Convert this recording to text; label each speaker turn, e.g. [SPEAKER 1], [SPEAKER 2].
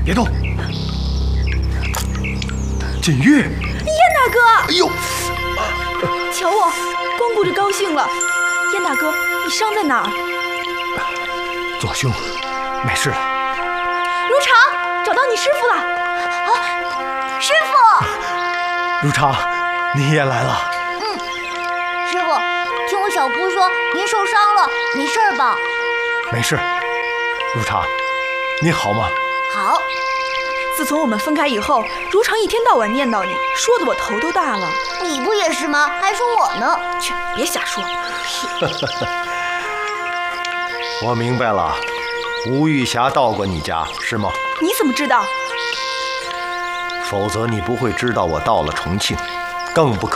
[SPEAKER 1] 别动。锦玉，
[SPEAKER 2] 燕大哥！
[SPEAKER 1] 哎呦，
[SPEAKER 2] 瞧我，光顾着高兴了。燕大哥，你伤在哪儿？
[SPEAKER 1] 左胸，没事了。
[SPEAKER 2] 如常，找到你师傅了。啊，师傅！
[SPEAKER 1] 如常，你也来了。
[SPEAKER 3] 师傅，听我小姑说您受伤了，没事吧？
[SPEAKER 1] 没事。如常，你好吗？
[SPEAKER 3] 好。
[SPEAKER 2] 自从我们分开以后，如常一天到晚念叨你，说的我头都大了。
[SPEAKER 3] 你不也是吗？还说我呢？
[SPEAKER 2] 去，别瞎说。
[SPEAKER 1] 我明白了，吴玉霞到过你家是吗？
[SPEAKER 2] 你怎么知道？
[SPEAKER 1] 否则你不会知道我到了重庆，更不可